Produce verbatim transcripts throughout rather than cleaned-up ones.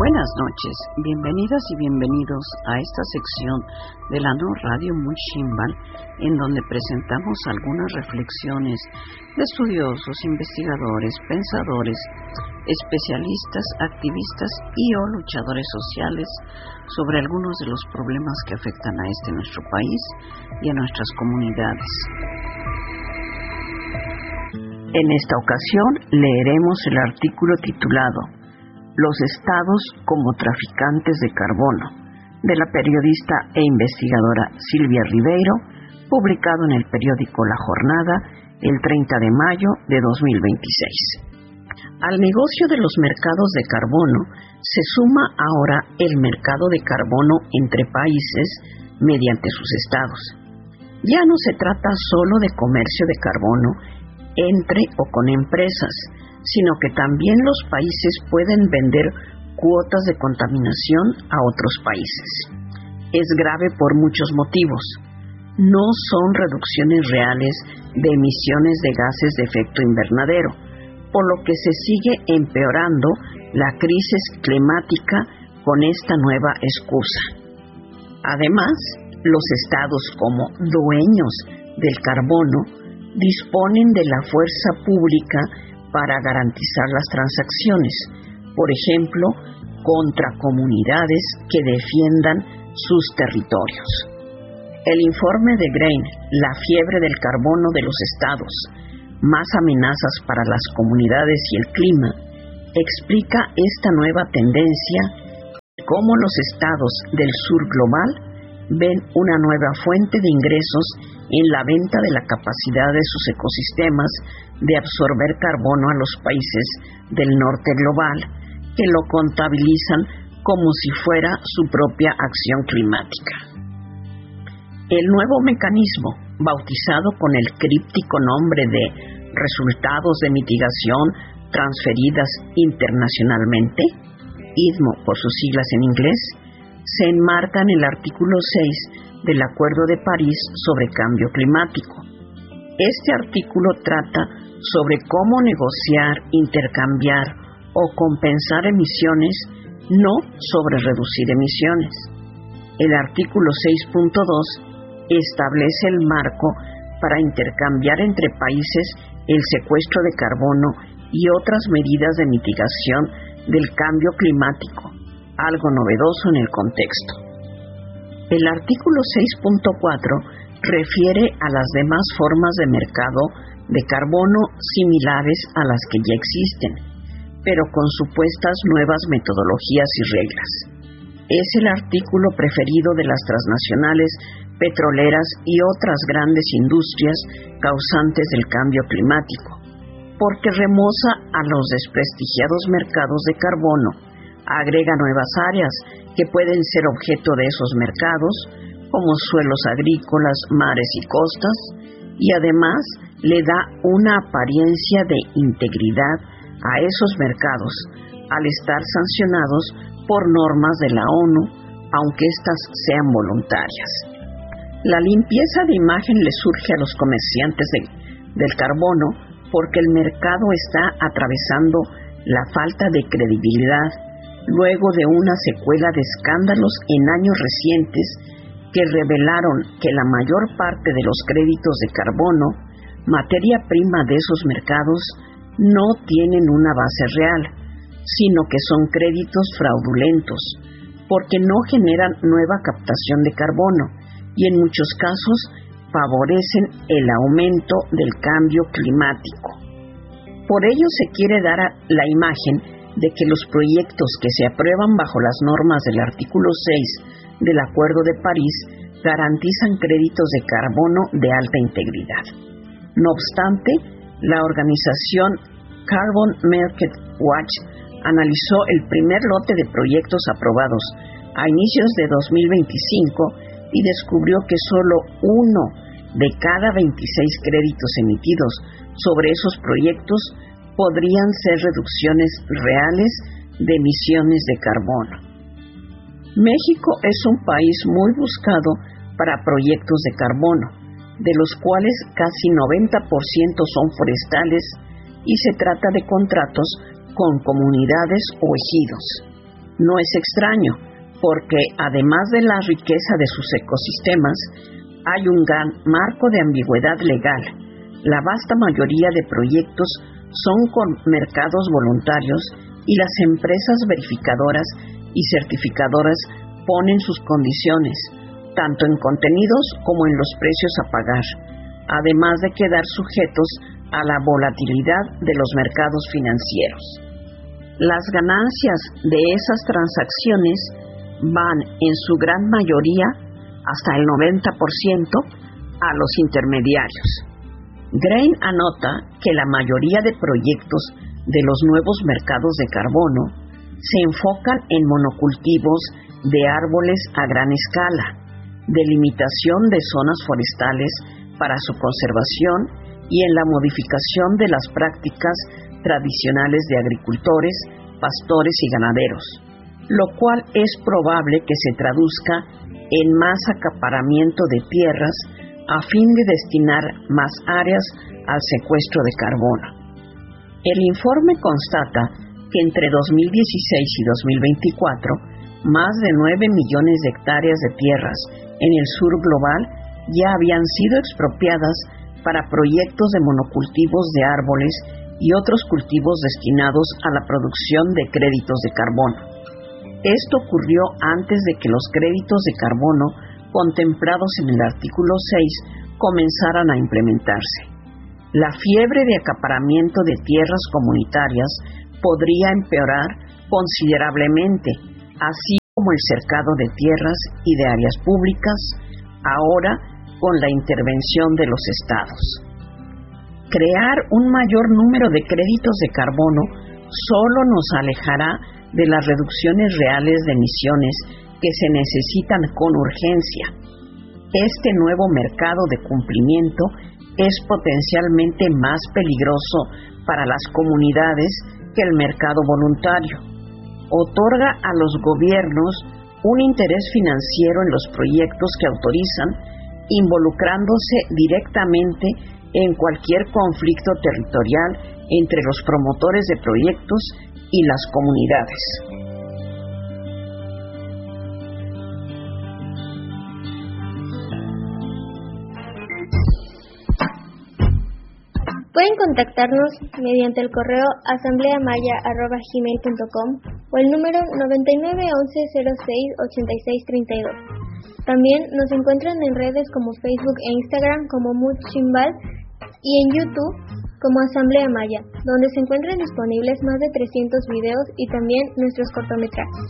Buenas noches, bienvenidas y bienvenidos a esta sección de la No Radio Muchimbal, en donde presentamos algunas reflexiones de estudiosos, investigadores, pensadores, especialistas, activistas y o luchadores sociales sobre algunos de los problemas que afectan a este nuestro país y a nuestras comunidades. En esta ocasión leeremos el artículo titulado Los estados como traficantes de carbono, de la periodista e investigadora Silvia Ribeiro, publicado en el periódico La Jornada el treinta de mayo de dos mil veintiséis. Al negocio de los mercados de carbono se suma ahora el mercado de carbono entre países mediante sus estados. Ya no se trata solo de comercio de carbono entre o con empresas, sino que también los países pueden vender cuotas de contaminación a otros países. Es grave por muchos motivos. No son reducciones reales de emisiones de gases de efecto invernadero, por lo que se sigue empeorando la crisis climática con esta nueva excusa. Además, los estados como dueños del carbono disponen de la fuerza pública para garantizar las transacciones, por ejemplo, contra comunidades que defiendan sus territorios. El informe de Grain, La fiebre del carbono de los estados, más amenazas para las comunidades y el clima, explica esta nueva tendencia y cómo los estados del sur global ven una nueva fuente de ingresos en la venta de la capacidad de sus ecosistemas de absorber carbono a los países del norte global, que lo contabilizan como si fuera su propia acción climática. El nuevo mecanismo, bautizado con el críptico nombre de Resultados de Mitigación Transferidas Internacionalmente, I D M O por sus siglas en inglés, se enmarca en el artículo seis del Acuerdo de París sobre Cambio Climático. Este artículo trata sobre cómo negociar, intercambiar o compensar emisiones, no sobre reducir emisiones. El artículo seis punto dos establece el marco para intercambiar entre países el secuestro de carbono y otras medidas de mitigación del cambio climático, algo novedoso en el contexto. El artículo seis punto cuatro refiere a las demás formas de mercado de carbono similares a las que ya existen, pero con supuestas nuevas metodologías y reglas. Es el artículo preferido de las transnacionales petroleras y otras grandes industrias causantes del cambio climático, porque remoza a los desprestigiados mercados de carbono, agrega nuevas áreas que pueden ser objeto de esos mercados, como suelos agrícolas, mares y costas, y además le da una apariencia de integridad a esos mercados, al estar sancionados por normas de la ONU, aunque éstas sean voluntarias. La limpieza de imagen le surge a los comerciantes de, del carbono porque el mercado está atravesando la falta de credibilidad luego de una secuela de escándalos en años recientes que revelaron que la mayor parte de los créditos de carbono, materia prima de esos mercados, no tienen una base real, sino que son créditos fraudulentos, porque no generan nueva captación de carbono y en muchos casos favorecen el aumento del cambio climático. Por ello se quiere dar la imagen de que los proyectos que se aprueban bajo las normas del artículo seis del Acuerdo de París garantizan créditos de carbono de alta integridad. No obstante, la organización Carbon Market Watch analizó el primer lote de proyectos aprobados a inicios de dos mil veinticinco y descubrió que solo uno de cada veintiséis créditos emitidos sobre esos proyectos podrían ser reducciones reales de emisiones de carbono. México es un país muy buscado para proyectos de carbono, de los cuales casi noventa por ciento son forestales y se trata de contratos con comunidades o ejidos. No es extraño, porque además de la riqueza de sus ecosistemas, hay un gran marco de ambigüedad legal. La vasta mayoría de proyectos son con mercados voluntarios y las empresas verificadoras y certificadoras ponen sus condiciones, tanto en contenidos como en los precios a pagar, además de quedar sujetos a la volatilidad de los mercados financieros. Las ganancias de esas transacciones van en su gran mayoría, hasta el noventa por ciento, a los intermediarios. Grain anota que la mayoría de proyectos de los nuevos mercados de carbono se enfocan en monocultivos de árboles a gran escala, delimitación de zonas forestales para su conservación y en la modificación de las prácticas tradicionales de agricultores, pastores y ganaderos, lo cual es probable que se traduzca en más acaparamiento de tierras a fin de destinar más áreas al secuestro de carbono. El informe constata que entre dos mil dieciséis y dos mil veinticuatro, más de nueve millones de hectáreas de tierras en el sur global ya habían sido expropiadas para proyectos de monocultivos de árboles y otros cultivos destinados a la producción de créditos de carbono. Esto ocurrió antes de que los créditos de carbono contemplados en el artículo seis comenzaran a implementarse. La fiebre de acaparamiento de tierras comunitarias podría empeorar considerablemente, así como el cercado de tierras y de áreas públicas, ahora con la intervención de los estados. Crear un mayor número de créditos de carbono solo nos alejará de las reducciones reales de emisiones que se necesitan con urgencia. Este nuevo mercado de cumplimiento es potencialmente más peligroso para las comunidades que el mercado voluntario. Otorga a los gobiernos un interés financiero en los proyectos que autorizan, involucrándose directamente en cualquier conflicto territorial entre los promotores de proyectos y las comunidades. Pueden contactarnos mediante el correo asambleamaya arroba gmail punto com o el número noventa y nueve once cero seis ochenta y seis treinta y dos. También nos encuentran en redes como Facebook e Instagram como Muchimbal y en YouTube como Asamblea Maya, donde se encuentran disponibles más de trescientos videos y también nuestros cortometrajes.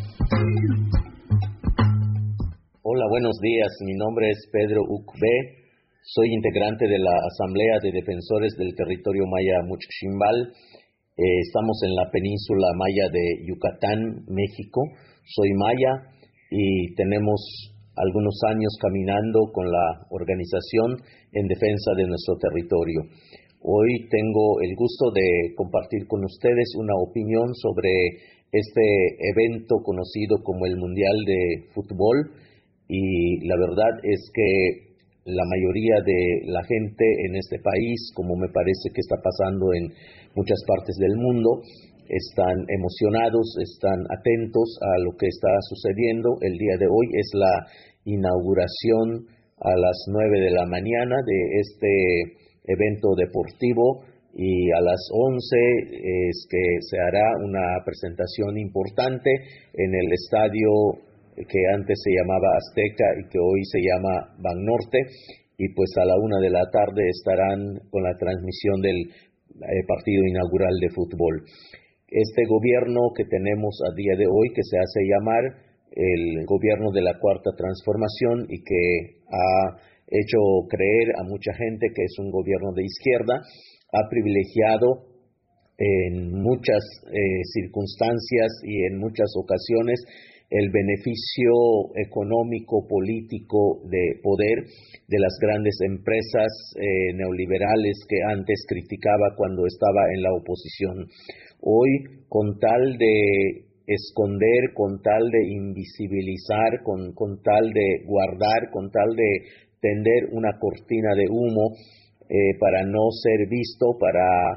Hola, buenos días. Mi nombre es Pedro Ucbe. Soy integrante de la Asamblea de Defensores del Territorio Maya Muchimbal. Eh, estamos en la península maya de Yucatán, México. Soy maya y tenemos algunos años caminando con la organización en defensa de nuestro territorio. Hoy tengo el gusto de compartir con ustedes una opinión sobre este evento conocido como el Mundial de Fútbol, y la verdad es que la mayoría de la gente en este país, como me parece que está pasando en muchas partes del mundo, están emocionados, están atentos a lo que está sucediendo. El día de hoy es la inauguración a las nueve de la mañana de este evento deportivo y a las once es que se hará una presentación importante en el estadio que antes se llamaba Azteca y que hoy se llama Banorte, y pues a la una de la tarde estarán con la transmisión del eh, partido inaugural de fútbol. Este gobierno que tenemos a día de hoy, que se hace llamar el gobierno de la Cuarta Transformación y que ha hecho creer a mucha gente que es un gobierno de izquierda, ha privilegiado en muchas eh, circunstancias y en muchas ocasiones el beneficio económico, político, de poder de las grandes empresas eh, neoliberales que antes criticaba cuando estaba en la oposición. Hoy, con tal de esconder, con tal de invisibilizar, con, con tal de guardar, con tal de tender una cortina de humo eh, para no ser visto, para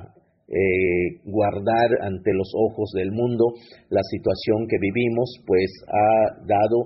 eh, guardar ante los ojos del mundo la situación que vivimos, pues ha dado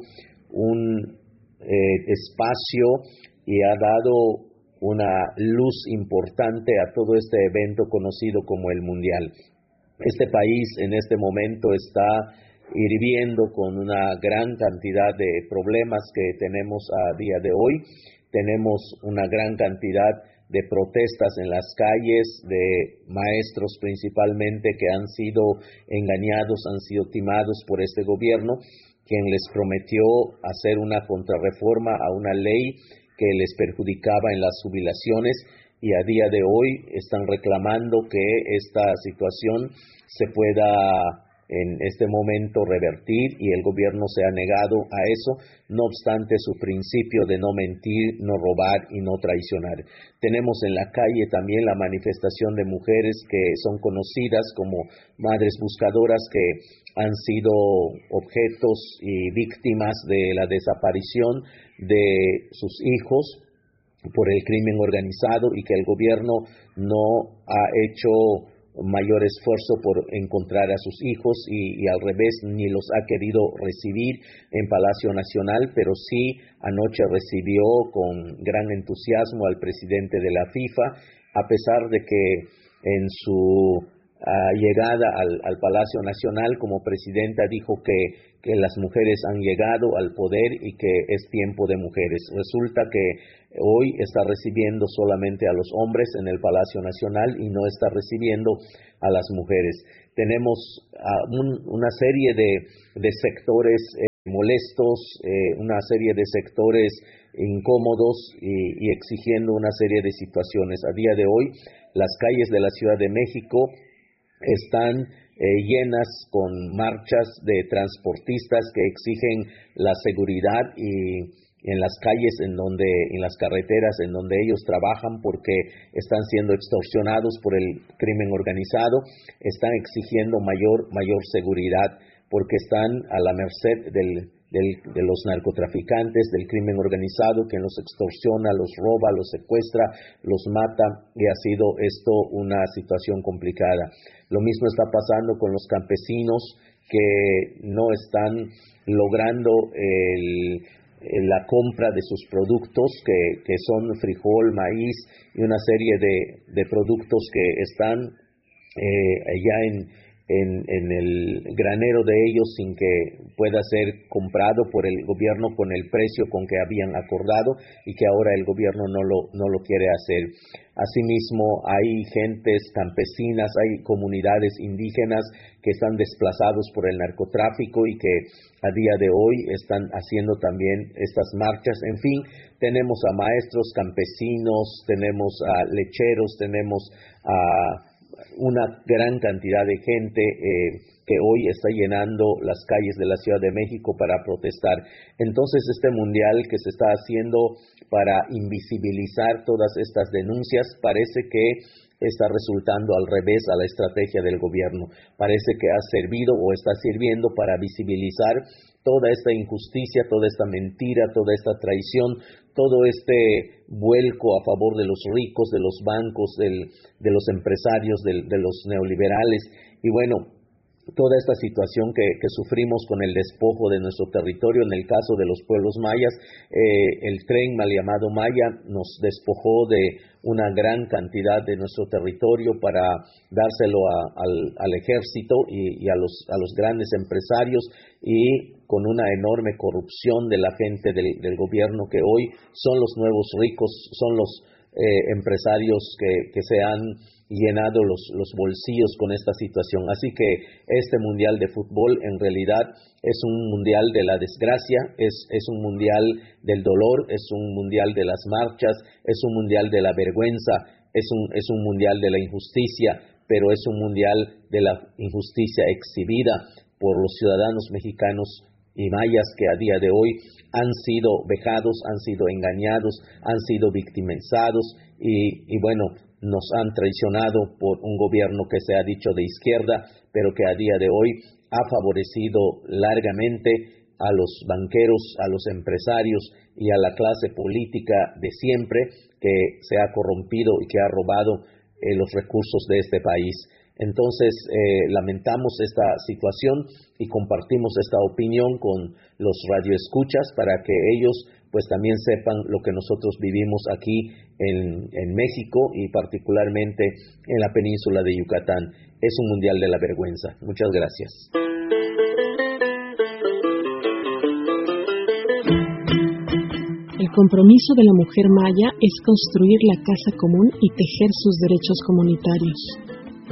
un eh, espacio y ha dado una luz importante a todo este evento conocido como el Mundial. Este país en este momento está hirviendo con una gran cantidad de problemas que tenemos a día de hoy. Tenemos una gran cantidad de protestas en las calles, de maestros principalmente que han sido engañados, han sido timados por este gobierno, quien les prometió hacer una contrarreforma a una ley que les perjudicaba en las jubilaciones, y a día de hoy están reclamando que esta situación se pueda en este momento revertir, y el gobierno se ha negado a eso, no obstante su principio de no mentir, no robar y no traicionar. Tenemos en la calle también la manifestación de mujeres que son conocidas como madres buscadoras, que han sido objetos y víctimas de la desaparición de sus hijos por el crimen organizado, y que el gobierno no ha hecho mayor esfuerzo por encontrar a sus hijos, y, y al revés, ni los ha querido recibir en Palacio Nacional, pero sí anoche recibió con gran entusiasmo al presidente de la FIFA, a pesar de que en su uh, llegada al, al Palacio Nacional como presidenta dijo que, que las mujeres han llegado al poder y que es tiempo de mujeres. Resulta que hoy está recibiendo solamente a los hombres en el Palacio Nacional y no está recibiendo a las mujeres. Tenemos uh, un, una serie de, de sectores eh, molestos, eh, una serie de sectores incómodos y, y exigiendo una serie de situaciones. A día de hoy, las calles de la Ciudad de México están eh, llenas con marchas de transportistas que exigen la seguridad y en las calles, en donde, en las carreteras en donde ellos trabajan, porque están siendo extorsionados por el crimen organizado, están exigiendo mayor, mayor seguridad, porque están a la merced del, del, de los narcotraficantes, del crimen organizado, que los extorsiona, los roba, los secuestra, los mata, y ha sido esto una situación complicada. Lo mismo está pasando con los campesinos, que no están logrando el la compra de sus productos, que, que son frijol, maíz y una serie de, de productos que están eh, ya en, en, en el granero de ellos sin que pueda ser comprado por el gobierno con el precio con que habían acordado, y que ahora el gobierno no lo, no lo quiere hacer. Asimismo, hay gentes campesinas, hay comunidades indígenas que están desplazados por el narcotráfico y que a día de hoy están haciendo también estas marchas. En fin, tenemos a maestros campesinos, tenemos a lecheros, tenemos a una gran cantidad de gente eh, que hoy está llenando las calles de la Ciudad de México para protestar. Entonces, este mundial que se está haciendo para invisibilizar todas estas denuncias parece que está resultando al revés a la estrategia del gobierno. Parece que ha servido o está sirviendo para visibilizar toda esta injusticia, toda esta mentira, toda esta traición, todo este vuelco a favor de los ricos, de los bancos, del, de los empresarios, del, de los neoliberales. Y bueno, toda esta situación que, que sufrimos con el despojo de nuestro territorio, en el caso de los pueblos mayas, eh, el tren mal llamado Maya nos despojó de una gran cantidad de nuestro territorio para dárselo a, al, al ejército y, y a, los, a los grandes empresarios, y con una enorme corrupción de la gente del, del gobierno, que hoy son los nuevos ricos, son los eh, empresarios que, que se han llenado los, los bolsillos con esta situación. Así que este mundial de fútbol en realidad es un mundial de la desgracia, es, es un mundial del dolor, es un mundial de las marchas, es un mundial de la vergüenza, es un, es un mundial de la injusticia, pero es un mundial de la injusticia exhibida por los ciudadanos mexicanos y mayas, que a día de hoy han sido vejados, han sido engañados, han sido victimizados y, y bueno, nos han traicionado por un gobierno que se ha dicho de izquierda, pero que a día de hoy ha favorecido largamente a los banqueros, a los empresarios y a la clase política de siempre, que se ha corrompido y que ha robado eh, los recursos de este país. Entonces, eh, lamentamos esta situación y compartimos esta opinión con los radioescuchas para que ellos pues también sepan lo que nosotros vivimos aquí en, en México y particularmente en la península de Yucatán. Es un mundial de la vergüenza. Muchas gracias. El compromiso de la mujer maya es construir la casa común y tejer sus derechos comunitarios.